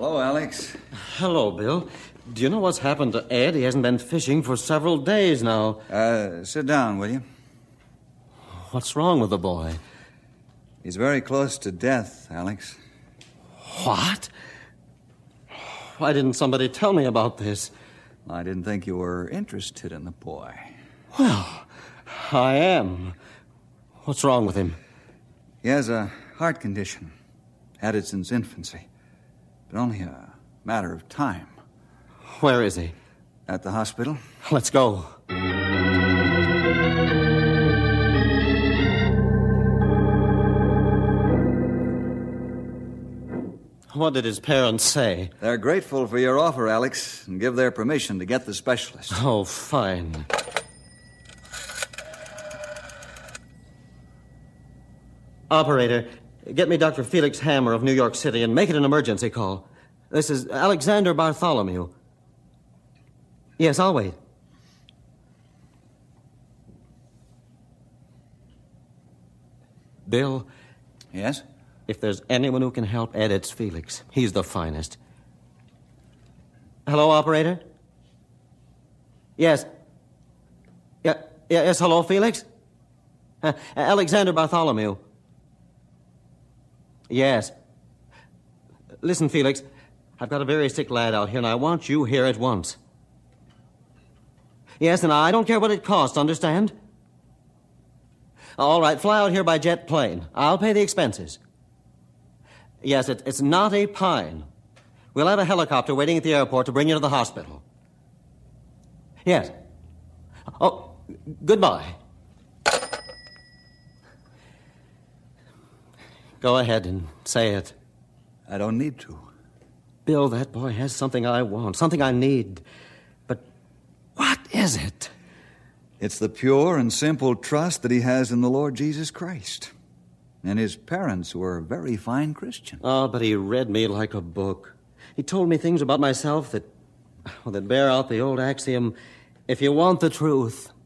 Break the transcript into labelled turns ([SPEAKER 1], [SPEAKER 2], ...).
[SPEAKER 1] Hello, Alex.
[SPEAKER 2] Hello, Bill. Do you know what's happened to Ed? He hasn't been fishing for several days now.
[SPEAKER 1] Sit down, will you?
[SPEAKER 2] What's wrong with the boy?
[SPEAKER 1] He's very close to death, Alex.
[SPEAKER 2] What? Why didn't somebody tell me about this?
[SPEAKER 1] I didn't think you were interested in the boy.
[SPEAKER 2] Well, I am. What's wrong with him?
[SPEAKER 1] He has a heart condition. Had it since infancy. But only a matter of time.
[SPEAKER 2] Where is he?
[SPEAKER 1] At the hospital.
[SPEAKER 2] Let's go. What did his parents say?
[SPEAKER 1] They're grateful for your offer, Alex, and give their permission to get the specialist.
[SPEAKER 2] Oh, fine. Operator, get me Dr. Felix Hammer of New York City and make it an emergency call. This is Alexander Bartholomew. Yes, I'll wait. Bill?
[SPEAKER 1] Yes?
[SPEAKER 2] If there's anyone who can help Ed, it's Felix. He's the finest. Hello, operator? Yes. Yes, hello, Felix? Alexander Bartholomew. Yes. Listen, Felix, I've got a very sick lad out here, and I want you here at once. Yes, and I don't care what it costs, understand? All right, fly out here by jet plane. I'll pay the expenses. Yes, it's Knotty Pine. We'll have a helicopter waiting at the airport to bring you to the hospital. Yes. Oh, goodbye. Go ahead and say it.
[SPEAKER 1] I don't need to.
[SPEAKER 2] Bill, that boy has something I want, something I need. But what is it?
[SPEAKER 1] It's the pure and simple trust that he has in the Lord Jesus Christ. And his parents were very fine Christians.
[SPEAKER 2] Oh, but he read me like a book. He told me things about myself that bear out the old axiom, if you want the truth,